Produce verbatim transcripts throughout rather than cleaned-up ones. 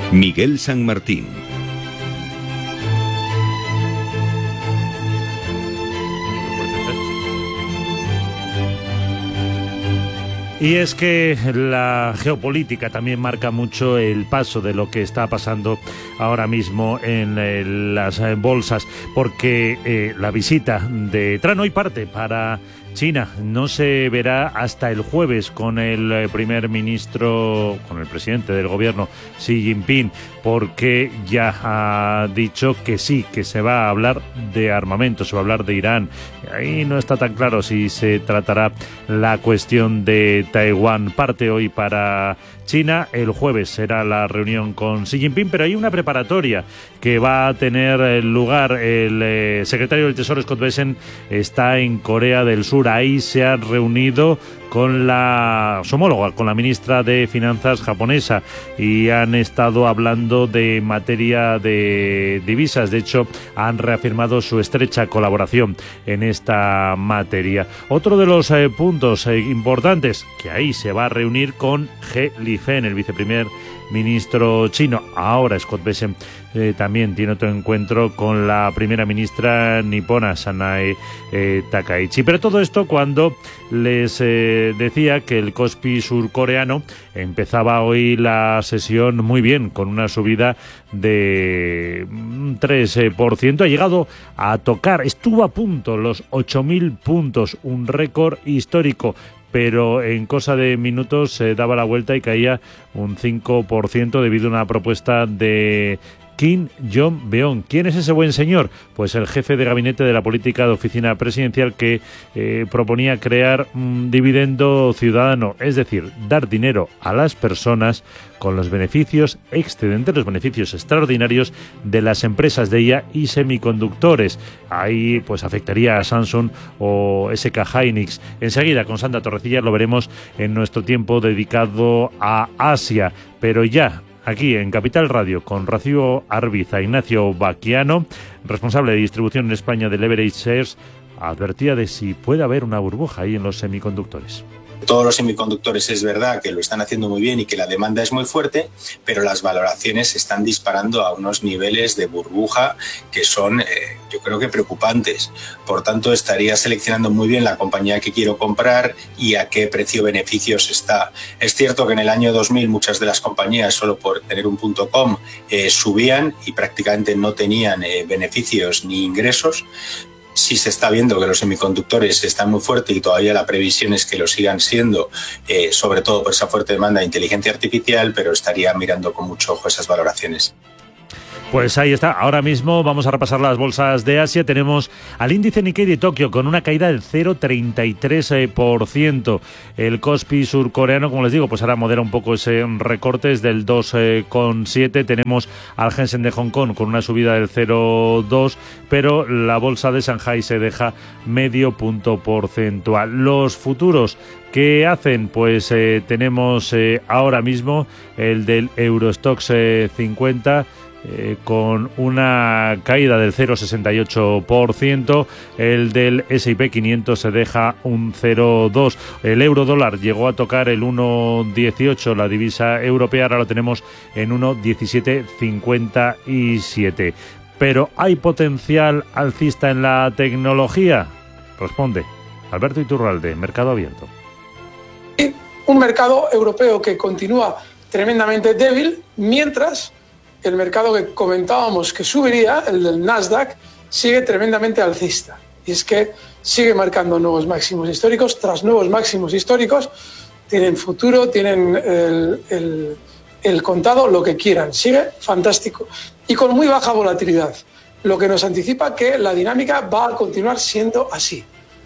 Miguel San Martín. Y es que la geopolítica también marca mucho el paso de lo que está pasando ahora mismo en eh, las eh, bolsas, porque eh, la visita de Trump hoy parte para China. No se verá hasta el jueves con el eh, primer ministro, con el presidente del gobierno, Xi Jinping, porque ya ha dicho que sí, que se va a hablar de armamento, se va a hablar de Irán. Ahí no está tan claro si se tratará la cuestión de Taiwán. Parte hoy para China, el jueves será la reunión con Xi Jinping, pero hay una preparatoria que va a tener lugar. El eh, secretario del Tesoro, Scott Bessent, está en Corea del Sur. Ahí se ha reunido con la su homóloga, con la ministra de Finanzas japonesa, y han estado hablando de materia de divisas. De hecho, han reafirmado su estrecha colaboración en esta materia. Otro de los eh, puntos eh, importantes, que ahí se va a reunir con He Lifeng, el viceprimer ministro chino. Ahora Scott Bessent eh, también tiene otro encuentro con la primera ministra nipona, Sanae eh, Takaichi. Pero todo esto cuando les eh, decía que el Kospi surcoreano empezaba hoy la sesión muy bien, con una subida de un tres por ciento. Ha llegado a tocar, estuvo a punto los ocho mil puntos, un récord histórico, pero en cosa de minutos se daba la vuelta y caía un cinco por ciento debido a una propuesta de Kim Jong-beon. ¿Quién es ese buen señor? Pues el jefe de gabinete de la política de oficina presidencial, que eh, proponía crear un dividendo ciudadano, es decir, dar dinero a las personas con los beneficios excedentes, los beneficios extraordinarios de las empresas de I A y semiconductores. Ahí pues afectaría a Samsung o S K Hynix. Enseguida con Sandra Torrecillas lo veremos en nuestro tiempo dedicado a Asia, pero ya aquí en Capital Radio con Rocío Arbiza. Ignacio Baquiano, responsable de distribución en España de Leverage Shares, advertía de si puede haber una burbuja ahí en los semiconductores. Todos los semiconductores es verdad que lo están haciendo muy bien y que la demanda es muy fuerte, pero las valoraciones se están disparando a unos niveles de burbuja que son, eh, yo creo que preocupantes. Por tanto, estaría seleccionando muy bien la compañía que quiero comprar y a qué precio-beneficios está. Es cierto que en el año dos mil muchas de las compañías, solo por tener un punto com, eh, subían y prácticamente no tenían eh, beneficios ni ingresos. Sí se está viendo que los semiconductores están muy fuertes y todavía la previsión es que lo sigan siendo, eh, sobre todo por esa fuerte demanda de inteligencia artificial, pero estaría mirando con mucho ojo esas valoraciones. Pues ahí está. Ahora mismo vamos a repasar las bolsas de Asia. Tenemos al índice Nikkei de Tokio con una caída del cero coma treinta y tres por ciento. El Kospi surcoreano, como les digo, pues ahora modera un poco ese recorte, es del dos coma siete. Tenemos al Hang Seng de Hong Kong con una subida del cero coma dos, pero la bolsa de Shanghai se deja medio punto porcentual. Los futuros, ¿qué hacen? Pues eh, tenemos eh, ahora mismo el del Eurostoxx eh, cincuenta, Eh, con una caída del cero coma sesenta y ocho por ciento. El del ese y pe quinientos se deja un cero coma dos. El euro dólar llegó a tocar el uno coma dieciocho, la divisa europea, ahora lo tenemos en uno coma diecisiete cincuenta y siete. Pero ¿hay potencial alcista en la tecnología? Responde Alberto Iturralde, Mercado Abierto. Un mercado europeo que continúa tremendamente débil, mientras el mercado que comentábamos que subiría, el del Nasdaq, sigue tremendamente alcista. Y es que sigue marcando nuevos máximos históricos tras nuevos máximos históricos. Tienen futuro, tienen el, el, el contado, lo que quieran. Sigue fantástico y con muy baja volatilidad, lo que nos anticipa que la dinámica va a continuar siendo así.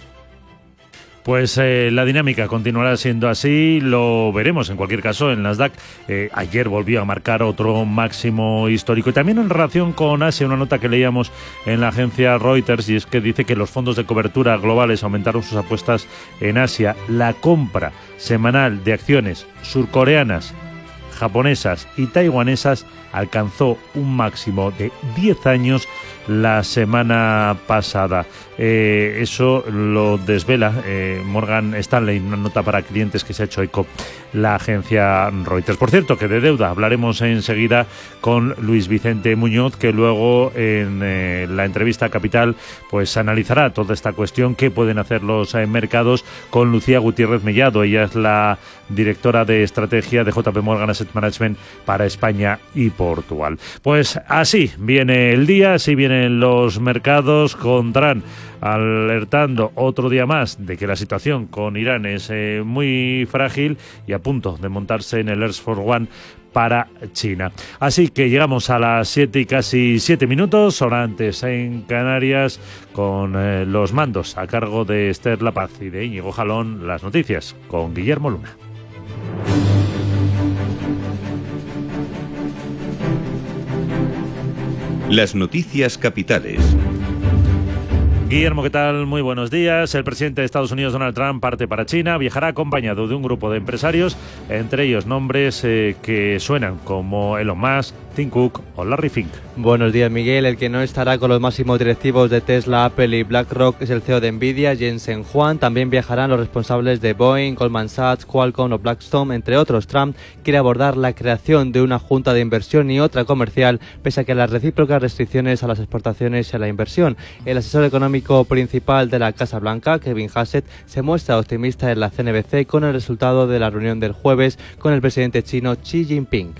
Pues eh, la dinámica continuará siendo así, lo veremos en cualquier caso. El Nasdaq eh, ayer volvió a marcar otro máximo histórico. Y también en relación con Asia, una nota que leíamos en la agencia Reuters, y es que dice que los fondos de cobertura globales aumentaron sus apuestas en Asia. La compra semanal de acciones surcoreanas japonesas y taiwanesas alcanzó un máximo de diez años la semana pasada. Eh, eso lo desvela eh, Morgan Stanley, una nota para clientes que se ha hecho eco la agencia Reuters. Por cierto, que de deuda hablaremos enseguida con Luis Vicente Muñoz, que luego en eh, la entrevista a Capital pues analizará toda esta cuestión, qué pueden hacer los eh, mercados, con Lucía Gutiérrez Mellado. Ella es la directora de estrategia de J P Morgan Asset Management para España y Portugal. Pues así viene el día, así vienen los mercados, con Trump alertando otro día más de que la situación con Irán es eh, muy frágil y a punto de montarse en el Air Force One para China. Así que llegamos a las siete y casi siete minutos, hora antes en Canarias, con eh, los mandos a cargo de Esther La Paz y de Íñigo Jalón. Las noticias con Guillermo Luna. Las noticias capitales. Guillermo, ¿qué tal? Muy buenos días. El presidente de Estados Unidos, Donald Trump, parte para China. Viajará acompañado de un grupo de empresarios, entre ellos nombres eh, que suenan como Elon Musk, Tim Cook o Larry Fink. Buenos días, Miguel. El que no estará con los máximos directivos de Tesla, Apple y BlackRock es el C E O de Nvidia, Jensen Huang. También viajarán los responsables de Boeing, Goldman Sachs, Qualcomm o Blackstone, entre otros. Trump quiere abordar la creación de una junta de inversión y otra comercial, pese a que las recíprocas restricciones a las exportaciones y a la inversión. El asesor económico principal de la Casa Blanca, Kevin Hassett, se muestra optimista en la C N B C con el resultado de la reunión del jueves con el presidente chino Xi Jinping.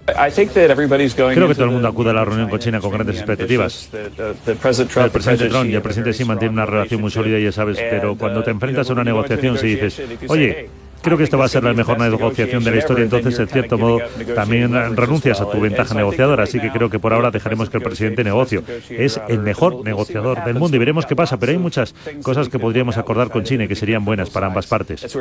Creo que todo el mundo acude a la reunión con China con grandes expectativas. El presidente Trump y el presidente Xi mantienen una relación muy sólida, ya sabes, pero cuando te enfrentas a una negociación, si dices, oye, creo que esto va a ser la mejor negociación de la historia, entonces, en cierto modo, también renuncias a tu ventaja negociadora. Así que creo que por ahora dejaremos que el presidente negocie. Es el mejor negociador del mundo y veremos qué pasa, pero hay muchas cosas que podríamos acordar con China y que serían buenas para ambas partes.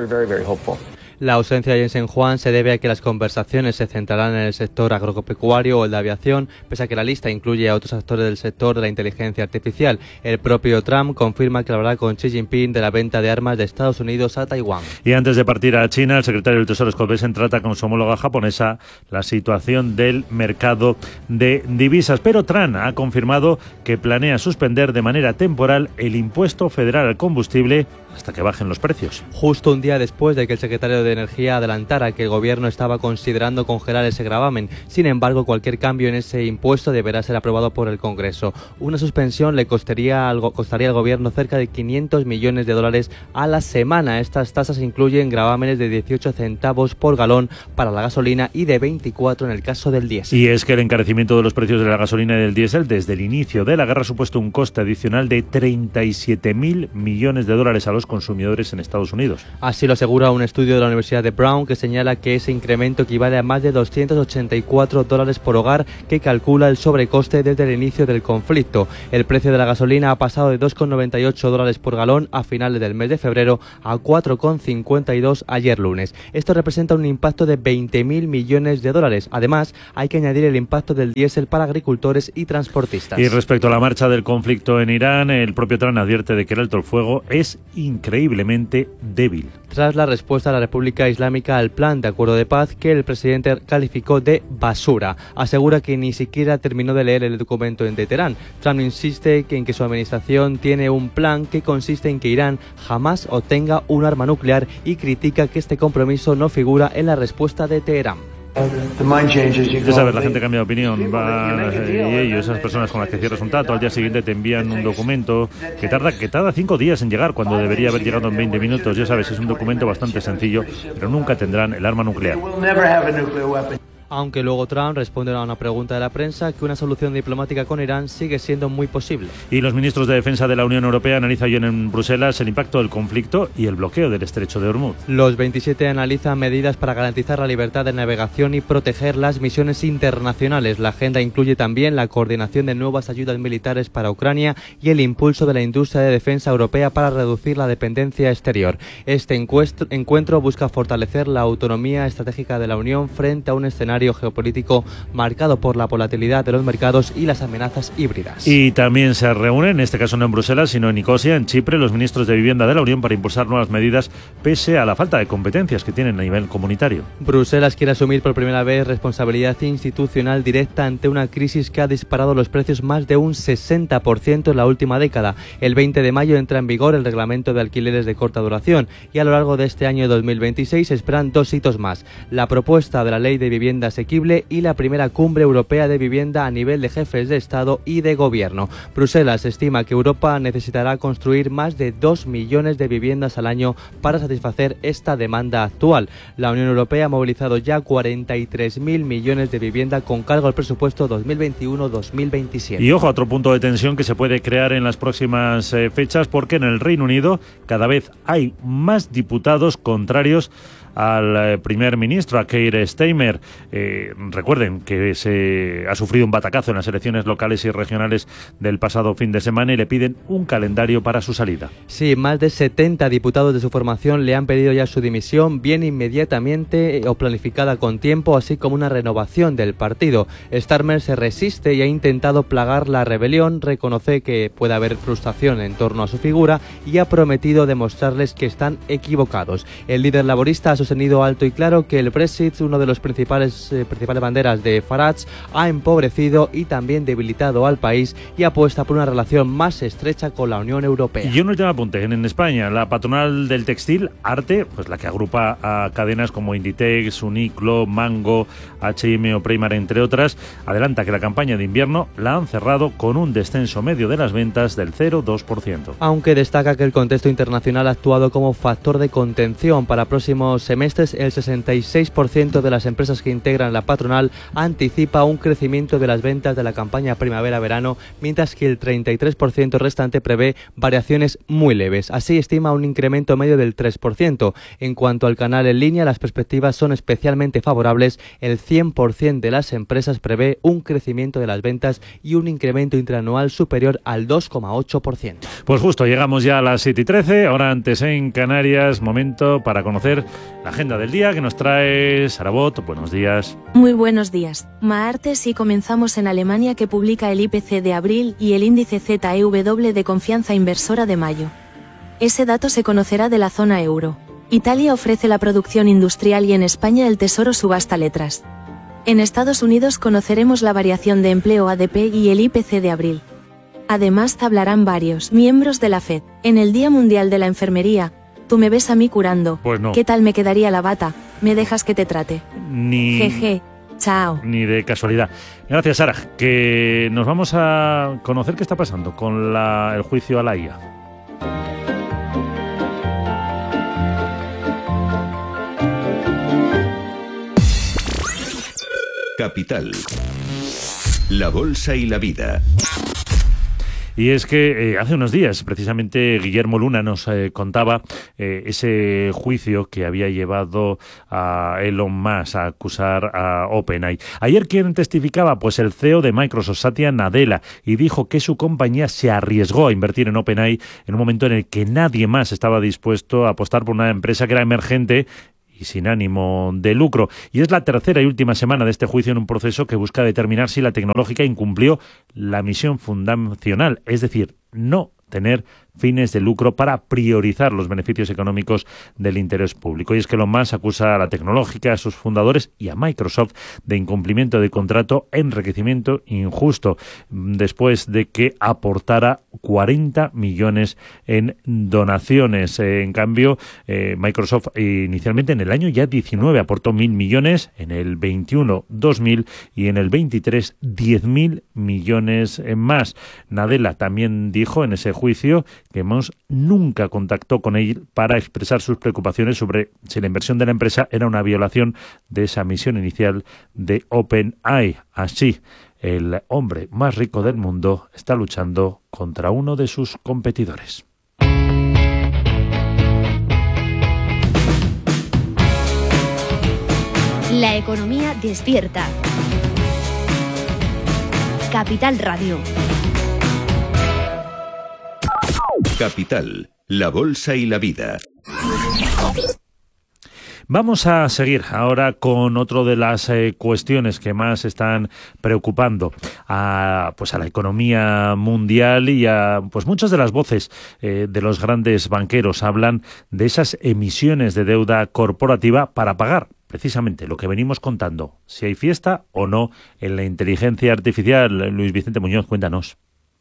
La ausencia de Jensen Huang se debe a que las conversaciones se centrarán en el sector agropecuario o el de aviación, pese a que la lista incluye a otros actores del sector de la inteligencia artificial. El propio Trump confirma que hablará con Xi Jinping de la venta de armas de Estados Unidos a Taiwán. Y antes de partir a China, el secretario del Tesoro Scott Bessent trata con su homóloga japonesa la situación del mercado de divisas. Pero Trump ha confirmado que planea suspender de manera temporal el impuesto federal al combustible hasta que bajen los precios. Justo un día después de que el secretario de Energía adelantara que el gobierno estaba considerando congelar ese gravamen. Sin embargo, cualquier cambio en ese impuesto deberá ser aprobado por el Congreso. Una suspensión le costaría al, costaría al gobierno cerca de quinientos millones de dólares a la semana. Estas tasas incluyen gravámenes de dieciocho centavos por galón para la gasolina y de veinticuatro en el caso del diésel. Y es que el encarecimiento de los precios de la gasolina y del diésel desde el inicio de la guerra ha supuesto un coste adicional de treinta y siete mil millones de dólares a los consumidores en Estados Unidos. Así lo asegura un estudio de la Universidad de Brown, que señala que ese incremento equivale a más de doscientos ochenta y cuatro dólares por hogar, que calcula el sobrecoste desde el inicio del conflicto. El precio de la gasolina ha pasado de dos con noventa y ocho dólares por galón a finales del mes de febrero a cuatro con cincuenta y dos ayer lunes. Esto representa un impacto de veinte mil millones de dólares. Además, hay que añadir el impacto del diésel para agricultores y transportistas. Y respecto a la marcha del conflicto en Irán, el propio Trump advierte de que el alto el fuego es increíblemente débil. Tras la respuesta de la República Islámica al plan de acuerdo de paz, que el presidente calificó de basura, asegura que ni siquiera terminó de leer el documento de Teherán. Trump insiste en que su administración tiene un plan que consiste en que Irán jamás obtenga un arma nuclear y critica que este compromiso no figura en la respuesta de Teherán. Ya sabes, la gente cambia de opinión, va, y ellos, esas personas con las que cierras un trato, al día siguiente te envían un documento que tarda que tarda cinco días en llegar cuando debería haber llegado en veinte minutos. Ya sabes, es un documento bastante sencillo, pero nunca tendrán el arma nuclear. Aunque luego Trump responde a una pregunta de la prensa que una solución diplomática con Irán sigue siendo muy posible. Y los ministros de Defensa de la Unión Europea analizan hoy en Bruselas el impacto del conflicto y el bloqueo del estrecho de Hormuz. Los veintisiete analizan medidas para garantizar la libertad de navegación y proteger las misiones internacionales. La agenda incluye también la coordinación de nuevas ayudas militares para Ucrania y el impulso de la industria de defensa europea para reducir la dependencia exterior. Este encuentro busca fortalecer la autonomía estratégica de la Unión frente a un escenario escenario geopolítico marcado por la volatilidad de los mercados y las amenazas híbridas. Y también se reúnen, en este caso no en Bruselas, sino en Nicosia, en Chipre, los ministros de Vivienda de la Unión para impulsar nuevas medidas pese a la falta de competencias que tienen a nivel comunitario. Bruselas quiere asumir por primera vez responsabilidad institucional directa ante una crisis que ha disparado los precios más de un sesenta por ciento en la última década. El veinte de mayo entra en vigor el reglamento de alquileres de corta duración y a lo largo de este año dos mil veintiséis se esperan dos hitos más: la propuesta de la Ley de Vivienda Asequible y la primera cumbre europea de vivienda a nivel de jefes de Estado y de Gobierno. Bruselas estima que Europa necesitará construir más de dos millones de viviendas al año para satisfacer esta demanda actual. La Unión Europea ha movilizado ya cuarenta y tres mil millones de vivienda con cargo al presupuesto dos mil veintiuno dos mil veintisiete. Y ojo, otro punto de tensión que se puede crear en las próximas eh, fechas, porque en el Reino Unido cada vez hay más diputados contrarios al eh, primer ministro, a Keir Starmer. Eh, recuerden que se ha sufrido un batacazo en las elecciones locales y regionales del pasado fin de semana y le piden un calendario para su salida. Sí, más de setenta diputados de su formación le han pedido ya su dimisión, bien inmediatamente o planificada con tiempo, así como una renovación del partido. Starmer se resiste y ha intentado plagar la rebelión, reconoce que puede haber frustración en torno a su figura y ha prometido demostrarles que están equivocados. El líder laborista ha sostenido alto y claro que el Brexit, uno de los principales eh, principales banderas de Farage, ha empobrecido y también debilitado al país y apuesta por una relación más estrecha con la Unión Europea. Y un último apunte, en España, la patronal del textil, Arte, pues la que agrupa a cadenas como Inditex, Uniqlo, Mango, H y M o Primark, entre otras, adelanta que la campaña de invierno la han cerrado con un descenso medio de las ventas del cero coma dos por ciento. Aunque destaca que el contexto internacional ha actuado como factor de contención para próximos semestres, el sesenta y seis por ciento de las empresas que integran la patronal anticipa un crecimiento de las ventas de la campaña primavera-verano, mientras que el treinta y tres por ciento restante prevé variaciones muy leves. Así estima un incremento medio del tres por ciento. En cuanto al canal en línea, las perspectivas son especialmente favorables. El cien por ciento de las empresas prevé un crecimiento de las ventas y un incremento interanual superior al dos coma ocho por ciento. Pues justo, llegamos ya a las siete y trece, ahora antes en Canarias, momento para conocer la agenda del día que nos trae Sarabot. Buenos días. Muy buenos días. Martes y comenzamos en Alemania, que publica el I P C de abril y el índice Z E W de confianza inversora de mayo. Ese dato se conocerá de la zona euro. Italia ofrece la producción industrial y en España el Tesoro subasta letras. En Estados Unidos conoceremos la variación de empleo A D P y el I P C de abril. Además hablarán varios miembros de la Fed. En el Día Mundial de la Enfermería, tú me ves a mí curando. Pues no. ¿Qué tal me quedaría la bata? ¿Me dejas que te trate? Ni... Jeje. Chao. Ni de casualidad. Gracias, Sara. Que nos vamos a conocer qué está pasando con la, el juicio a la I A. Capital. La bolsa y la vida. Y es que eh, hace unos días, precisamente, Guillermo Luna nos eh, contaba eh, ese juicio que había llevado a Elon Musk a acusar a OpenAI. Ayer, ¿quién testificaba? Pues el C E O de Microsoft, Satya Nadella, y dijo que su compañía se arriesgó a invertir en OpenAI en un momento en el que nadie más estaba dispuesto a apostar por una empresa que era emergente y sin ánimo de lucro. Y es la tercera y última semana de este juicio en un proceso que busca determinar si la tecnológica incumplió la misión fundacional, es decir, no tener fines de lucro para priorizar los beneficios económicos del interés público. Y es que Elon Musk acusa a la tecnológica, a sus fundadores y a Microsoft de incumplimiento de contrato, enriquecimiento injusto, después de que aportara cuarenta millones en donaciones. En cambio, eh, Microsoft inicialmente en el año ya diecinueve aportó mil millones, en el veintiuno dos mil y en el veintitrés diez mil millones más. Nadella también dijo en ese juicio que Musk nunca contactó con él para expresar sus preocupaciones sobre si la inversión de la empresa era una violación de esa misión inicial de OpenAI. Así, el hombre más rico del mundo está luchando contra uno de sus competidores. La economía despierta. Capital Radio. Capital, la bolsa y la vida. Vamos a seguir ahora con otro de las eh, cuestiones que más están preocupando a, pues a la economía mundial y a pues muchas de las voces eh, de los grandes banqueros hablan de esas emisiones de deuda corporativa para pagar precisamente lo que venimos contando, si hay fiesta o no en la inteligencia artificial. Luis Vicente Muñoz, cuéntanos.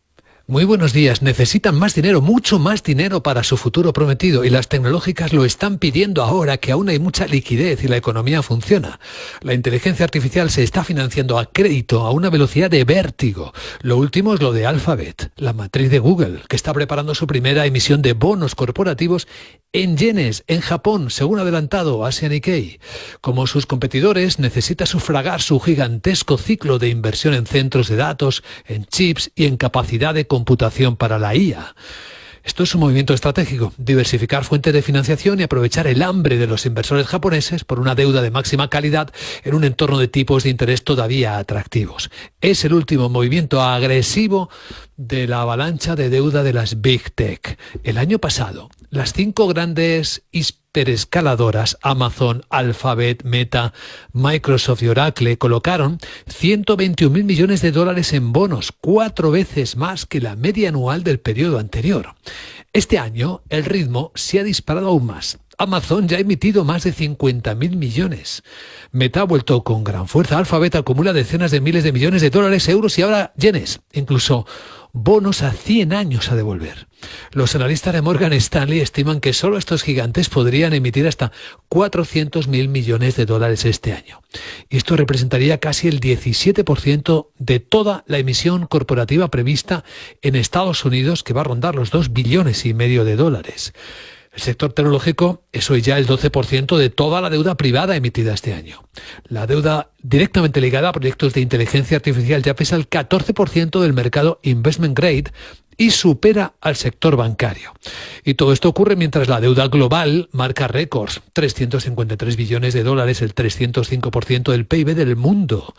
Muy buenos días. Necesitan más dinero, mucho más dinero para su futuro prometido, y las tecnológicas lo están pidiendo ahora que aún hay mucha liquidez y la economía funciona. La inteligencia artificial se está financiando a crédito a una velocidad de vértigo. Lo último es lo de Alphabet, la matriz de Google, que está preparando su primera emisión de bonos corporativos en yenes, en Japón, según ha adelantado Asia Nikkei. Como sus competidores, necesita sufragar su gigantesco ciclo de inversión en centros de datos, en chips y en capacidad de computación para la I A. Esto es un movimiento estratégico, diversificar fuentes de financiación y aprovechar el hambre de los inversores japoneses por una deuda de máxima calidad en un entorno de tipos de interés todavía atractivos. Es el último movimiento agresivo de la avalancha de deuda de las Big Tech. El año pasado, las cinco grandes hiperescaladoras, Amazon, Alphabet, Meta, Microsoft y Oracle, colocaron ciento veintiún mil millones de dólares en bonos, cuatro veces más que la media anual del periodo anterior. Este año, el ritmo se ha disparado aún más. Amazon ya ha emitido más de cincuenta mil millones. Meta ha vuelto con gran fuerza. Alphabet acumula decenas de miles de millones de dólares, euros y ahora yenes. Incluso bonos a cien años a devolver. Los analistas de Morgan Stanley estiman que solo estos gigantes podrían emitir hasta cuatrocientos mil millones de dólares este año. Y esto representaría casi el diecisiete por ciento de toda la emisión corporativa prevista en Estados Unidos, que va a rondar los dos billones y medio de dólares. El sector tecnológico es hoy ya el doce por ciento de toda la deuda privada emitida este año. La deuda directamente ligada a proyectos de inteligencia artificial ya pesa el catorce por ciento del mercado investment grade y supera al sector bancario. Y todo esto ocurre mientras la deuda global marca récords, trescientos cincuenta y tres billones de dólares, el trescientos cinco por ciento del P I B del mundo.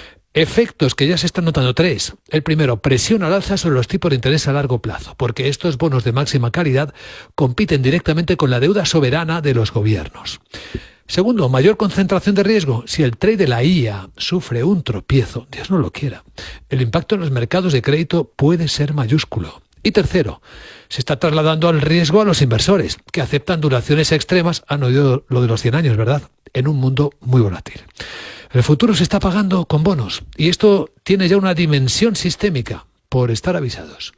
Efectos que ya se están notando tres. El primero, presión al alza sobre los tipos de interés a largo plazo, porque estos bonos de máxima calidad compiten directamente con la deuda soberana de los gobiernos. Segundo, mayor concentración de riesgo. Si el trade de la I A sufre un tropiezo, Dios no lo quiera, el impacto en los mercados de crédito puede ser mayúsculo. Y tercero, se está trasladando al riesgo a los inversores, que aceptan duraciones extremas, han oído lo de los cien años, ¿verdad?, en un mundo muy volátil. El futuro se está pagando con bonos y esto tiene ya una dimensión sistémica, por estar avisados.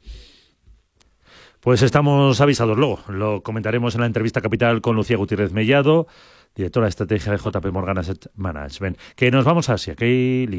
Pues estamos avisados. Luego lo comentaremos en la entrevista Capital con Lucía Gutiérrez Mellado, directora de estrategia de J P Morgan Asset Management. Que nos vamos a Asia, que hay lío.